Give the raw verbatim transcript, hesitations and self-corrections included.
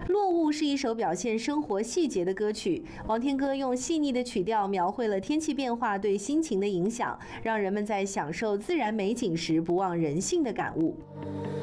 落雾是一首表现生活细节的歌曲，王天歌用细腻的曲调描绘了天气变化对心情的影响，让人们在享受自然美景时不忘人性的感悟。